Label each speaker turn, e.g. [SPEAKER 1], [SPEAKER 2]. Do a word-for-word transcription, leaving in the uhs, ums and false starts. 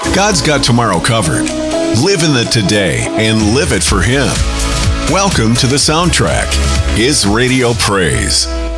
[SPEAKER 1] God's got tomorrow covered. Live in the today and live it for Him. Welcome to the Soundtrack, His Radio Praise.